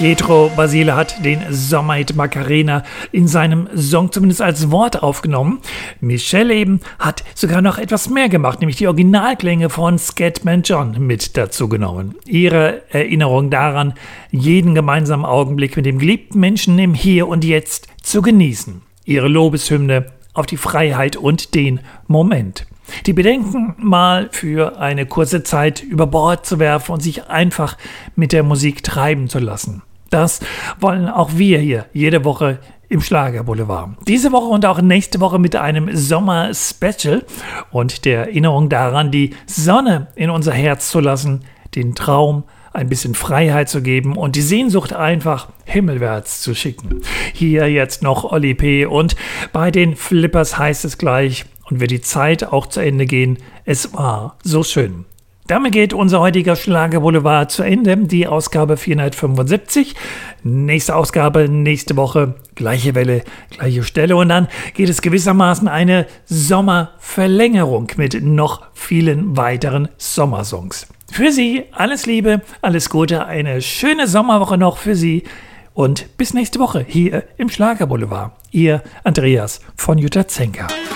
Pietro Basile hat den Sommerhit Macarena in seinem Song zumindest als Wort aufgenommen. Michelle eben hat sogar noch etwas mehr gemacht, nämlich die Originalklänge von Scatman John mit dazu genommen. Ihre Erinnerung daran, jeden gemeinsamen Augenblick mit dem geliebten Menschen im Hier und Jetzt zu genießen. Ihre Lobeshymne auf die Freiheit und den Moment. Die Bedenken mal für eine kurze Zeit über Bord zu werfen und sich einfach mit der Musik treiben zu lassen. Das wollen auch wir hier jede Woche im Schlagerboulevard. Diese Woche und auch nächste Woche mit einem Sommer-Special und der Erinnerung daran, die Sonne in unser Herz zu lassen, den Traum ein bisschen Freiheit zu geben und die Sehnsucht einfach himmelwärts zu schicken. Hier jetzt noch Oli P. und bei den Flippers heißt es gleich, und wird die Zeit auch zu Ende gehen, es war so schön. Damit geht unser heutiger Schlagerboulevard zu Ende, die Ausgabe 475. Nächste Ausgabe, nächste Woche, gleiche Welle, gleiche Stelle. Und dann geht es gewissermaßen eine Sommerverlängerung mit noch vielen weiteren Sommersongs. Für Sie alles Liebe, alles Gute, eine schöne Sommerwoche noch für Sie. Und bis nächste Woche hier im Schlagerboulevard. Ihr Andreas von Jutta Zenker.